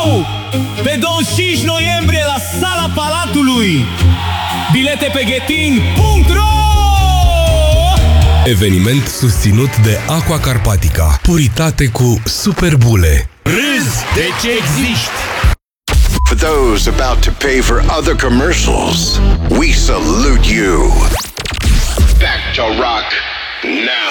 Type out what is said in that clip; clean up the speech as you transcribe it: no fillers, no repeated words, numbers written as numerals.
show pe 25 noiembrie la Sala Palatului. Bilete pe ghetin.ro. Eveniment susținut de Aqua Carpatica. Puritate cu superbule. Râzi de ce existi. For those about to pay for other commercials, we salute you. Back to rock now.